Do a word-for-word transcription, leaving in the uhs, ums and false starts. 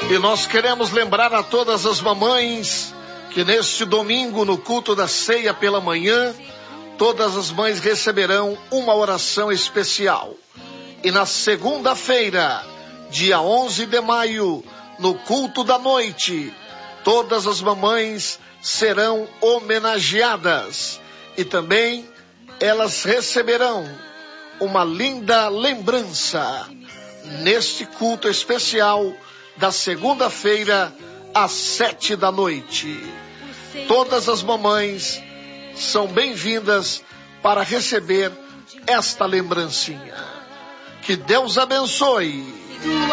E nós queremos lembrar a todas as mamães que neste domingo, no culto da ceia pela manhã, todas as mães receberão uma oração especial. E na segunda-feira, dia onze de maio, no culto da noite, todas as mamães serão homenageadas. E também elas receberão uma linda lembrança neste culto especial da segunda-feira às sete da noite. Todas as mamães são bem-vindas para receber esta lembrancinha. Que Deus abençoe.